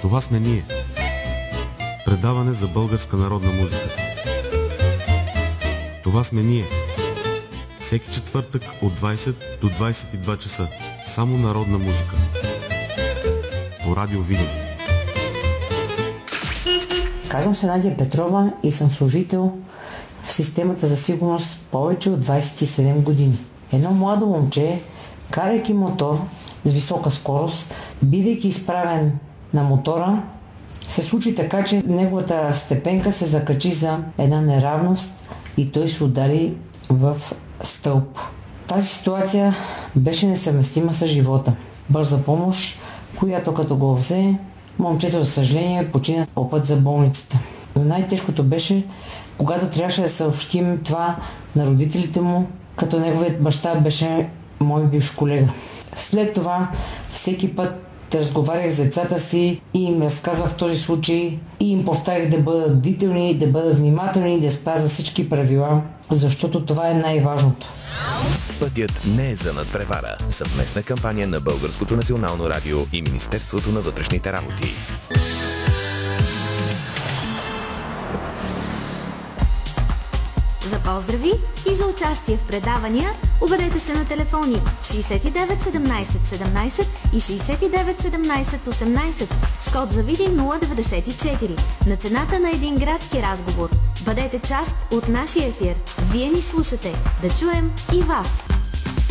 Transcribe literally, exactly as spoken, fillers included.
Това сме ние. Предаване за българска народна музика. Това сме ние. Всеки четвъртък от двайсет до двайсет и два часа. Само народна музика. По Радио Видин. Казвам се Надя Петрова и съм служител в системата за сигурност повече от двайсет и седем години. Едно младо момче, карайки мотор с висока скорост, бидейки изправен на мотора, се случи така, че неговата степенка се закачи за една неравност и той се удари в стълб. Тази ситуация беше несъвместима с живота. Бърза помощ, която като го взе, момчето, за съжаление, почина по път за болницата. Но най-тежкото беше, когато трябваше да съобщим това на родителите му, като неговият баща беше мой бивш колега. След това всеки път разговарях с децата си и им разказвах този случай и им повтарях да бъдат бдителни, да бъдат внимателни, да спазват всички правила, защото това е най-важното. Пътят не е за надпревара. Съвместна кампания на Българското национално радио и Министерството на вътрешните работи. За поздрави и за участие в предавания обадете се на телефони шейсет и девет седемнайсет седемнайсет и шейсет и девет седемнайсет осемнайсет с код за Видин нула деветдесет и четири на цената на един градски разговор. Бъдете част от нашия ефир. Вие ни слушате. Да чуем и вас!